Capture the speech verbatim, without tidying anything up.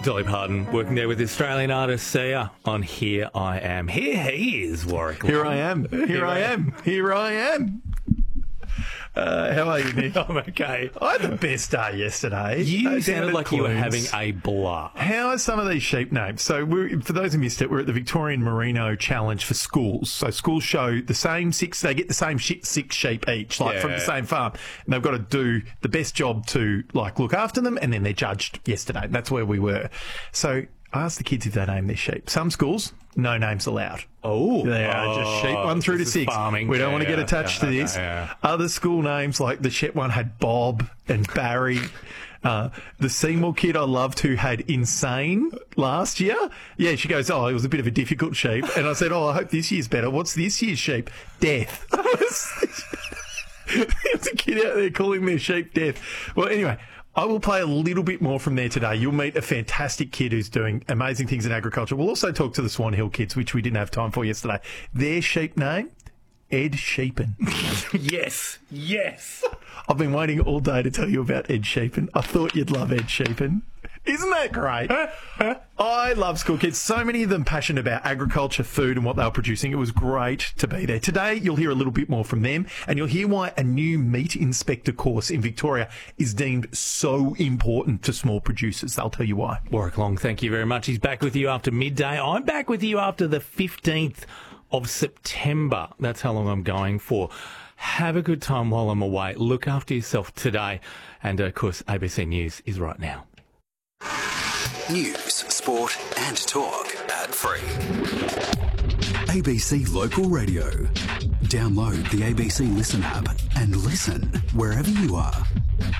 Dolly Parton working there with the Australian artist Sia on Here I Am. Here he is, Warwick. Here I am. Here, Here I am. Here I am. Uh, how are you, Nick? I'm okay. I had the best day yesterday. You uh, sounded like you were having a blast. How are some of these sheep names? So, we're, for those who missed it, we're at the Victorian Merino Challenge for schools. So, schools show the same six, they get the same six sheep each, like yeah. from the same farm. And they've got to do the best job to, like, look after them, and then they're judged yesterday. That's where we were. So, I asked the kids if they name their sheep. Some schools, no names allowed. Oh. They are just sheep one through to six. Farming. We don't yeah, want to get attached yeah, to this. Okay, yeah. Other school names, like the Shep one had Bob and Barry. Uh, the Seymour kid I loved who had Insane last year. Yeah, she goes, oh, it was a bit of a difficult sheep. And I said, oh, I hope this year's better. What's this year's sheep? Death. There's a kid out there calling their sheep Death. Well, anyway, I will play a little bit more from there today. You'll meet a fantastic kid who's doing amazing things in agriculture. We'll also talk to the Swan Hill kids, which we didn't have time for yesterday. Their sheep name, Ed Sheepan. Yes, yes. I've been waiting all day to tell you about Ed Sheepan. I thought you'd love Ed Sheepan. Isn't that great? I love school kids. So many of them passionate about agriculture, food and what they were producing. It was great to be there. Today, you'll hear a little bit more from them and you'll hear why a new meat inspector course in Victoria is deemed so important to small producers. They'll tell you why. Warwick Long, thank you very much. He's back with you after midday. I'm back with you after the fifteenth of September. That's how long I'm going for. Have a good time while I'm away. Look after yourself today. And, of course, A B C News is right now. News, sport and talk ad-free. A B C Local Radio. Download the A B C Listen app and listen wherever you are.